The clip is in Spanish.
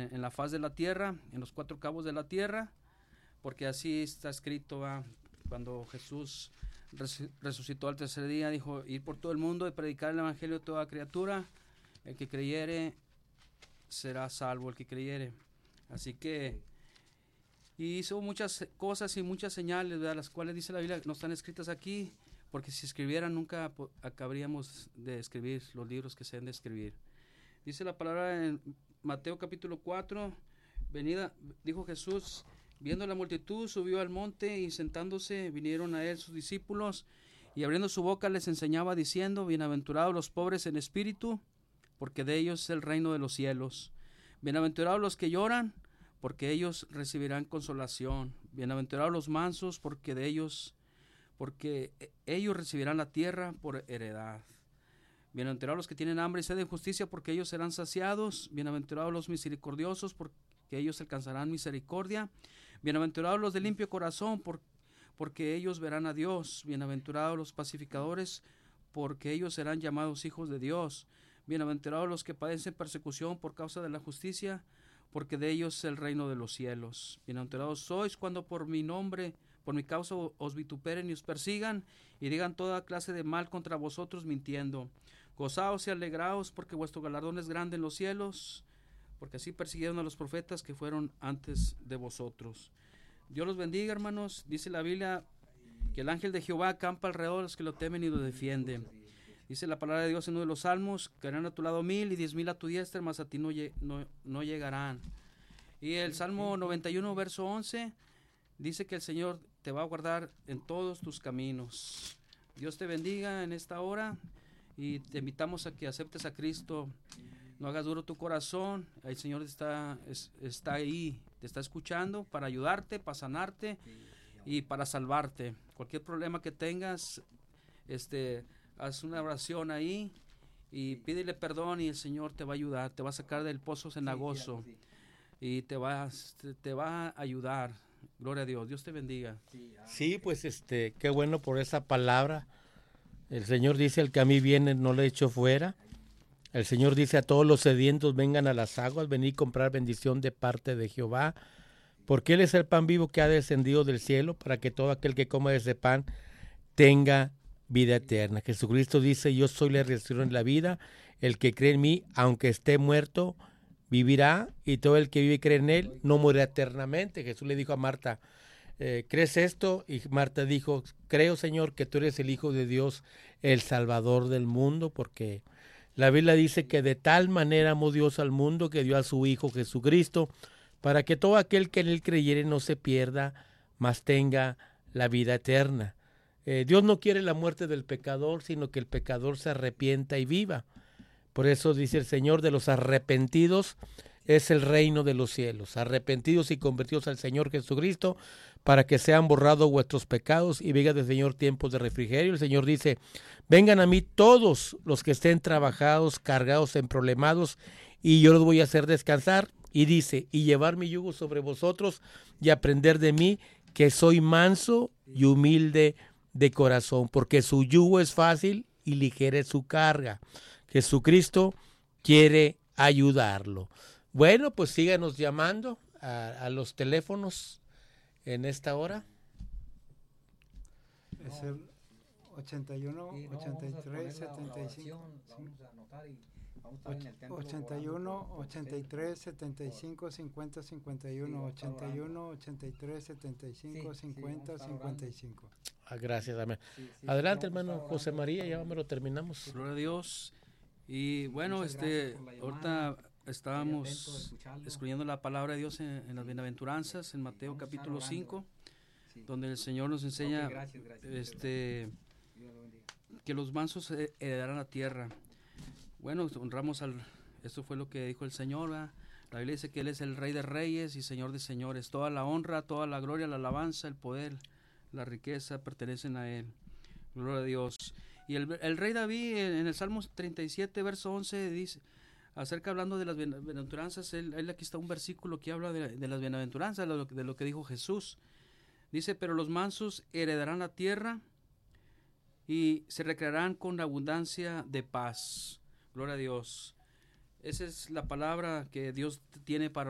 en la faz de la tierra, en los cuatro cabos de la tierra, porque así está escrito, cuando Jesús resucitó al tercer día, dijo, ir por todo el mundo y predicar el evangelio a toda criatura, el que creyere será salvo, el que creyere. Así que hizo muchas cosas y muchas señales, ¿verdad? Las cuales dice la Biblia no están escritas aquí, porque si escribieran nunca acabaríamos de escribir los libros que se han de escribir. Dice la palabra en Mateo capítulo 4, venida, dijo Jesús, viendo la multitud, subió al monte y sentándose vinieron a él sus discípulos y abriendo su boca les enseñaba diciendo, bienaventurados los pobres en espíritu, porque de ellos es el reino de los cielos. Bienaventurados los que lloran, porque ellos recibirán consolación. Bienaventurados los mansos, porque ellos recibirán la tierra por heredad. Bienaventurados los que tienen hambre y sed de justicia, porque ellos serán saciados. Bienaventurados los misericordiosos, porque ellos alcanzarán misericordia. Bienaventurados los de limpio corazón, porque ellos verán a Dios. Bienaventurados los pacificadores, porque ellos serán llamados hijos de Dios. Bienaventurados los que padecen persecución por causa de la justicia, porque de ellos es el reino de los cielos. Bienaventurados sois cuando por mi nombre, por mi causa os vituperen y os persigan, y digan toda clase de mal contra vosotros mintiendo. Gozaos y alegraos, porque vuestro galardón es grande en los cielos, porque así persiguieron a los profetas que fueron antes de vosotros. Dios los bendiga, hermanos. Dice la Biblia que el ángel de Jehová acampa alrededor de los que lo temen y lo defienden. Dice la palabra de Dios en uno de los salmos, caerán a tu lado 1000 y 10,000 a tu diestra, mas a ti no llegarán. Y el Salmo 91, verso 11, dice que el Señor te va a guardar en todos tus caminos. Dios te bendiga en esta hora y te invitamos a que aceptes a Cristo. No hagas duro tu corazón, el Señor está ahí, te está escuchando para ayudarte, para sanarte y para salvarte. Cualquier problema que tengas, haz una oración ahí y pídele perdón y el Señor te va a ayudar, te va a sacar del pozo cenagoso y te va a ayudar. Gloria a Dios, Dios te bendiga. Sí, pues qué bueno por esa palabra. El Señor dice, el que a mí viene no le echo fuera. El Señor dice a todos los sedientos, vengan a las aguas, venid a comprar bendición de parte de Jehová, porque Él es el pan vivo que ha descendido del cielo, para que todo aquel que coma de ese pan tenga vida eterna. Jesucristo dice, yo soy la resurrección y la vida, el que cree en mí, aunque esté muerto, vivirá, y todo el que vive y cree en Él, no morirá eternamente. Jesús le dijo a Marta, ¿crees esto? Y Marta dijo, creo, Señor, que tú eres el Hijo de Dios, el Salvador del mundo, porque la Biblia dice que de tal manera amó Dios al mundo que dio a su Hijo Jesucristo, para que todo aquel que en Él creyere no se pierda, mas tenga la vida eterna. Dios no quiere la muerte del pecador, sino que el pecador se arrepienta y viva. Por eso dice el Señor, de los arrepentidos es el reino de los cielos. Arrepentidos y convertidos al Señor Jesucristo, para que sean borrados vuestros pecados y venga del Señor tiempos de refrigerio. El Señor dice, vengan a mí todos los que estén trabajados, cargados, emproblemados, y yo los voy a hacer descansar. Y dice, y llevar mi yugo sobre vosotros y aprender de mí, que soy manso y humilde de corazón, porque su yugo es fácil y ligera es su carga. Jesucristo quiere ayudarlo. Bueno, pues síganos llamando a los teléfonos en esta hora. Es el 81, 83, 75. Vamos a anotar y vamos a estar en el templo 81, 83, 75, 50, 51. 81, 83, 75, 50, 55. Gracias, amén. Adelante, hermano José María, ya me lo terminamos. Gloria a Dios. Y bueno, ahorita estábamos escribiendo la palabra de Dios en las bienaventuranzas, en Mateo capítulo 5, donde el Señor nos enseña que los mansos heredarán la tierra. Bueno, honramos esto fue lo que dijo el Señor, ¿verdad? La Biblia dice que Él es el Rey de Reyes y Señor de Señores. Toda la honra, toda la gloria, la alabanza, el poder, la riqueza pertenecen a Él. Gloria a Dios. Y el rey David en el Salmo 37, verso 11, dice, hablando de las bienaventuranzas, él aquí está un versículo que habla de las bienaventuranzas, de lo que dijo Jesús. Dice, pero los mansos heredarán la tierra y se recrearán con abundancia de paz. Gloria a Dios. Esa es la palabra que Dios tiene para